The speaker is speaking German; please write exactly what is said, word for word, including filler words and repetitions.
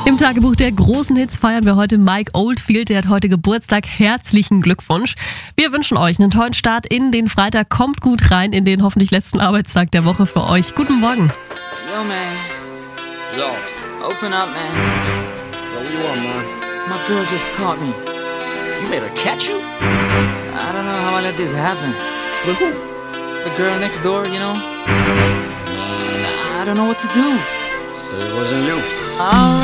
Im Tagebuch der großen Hits feiern wir heute Mike Oldfield, der hat heute Geburtstag. Herzlichen Glückwunsch. Wir wünschen euch einen tollen Start in den Freitag. Kommt gut rein in den hoffentlich letzten Arbeitstag der Woche für euch. Guten Morgen. Yo, man. Yo. Open up, man. Yo, what you want, man? My girl just caught me. You made her catch you? I don't know how I let this happen. With who? The girl next door, you know? I don't know what to do. So it wasn't you. All right.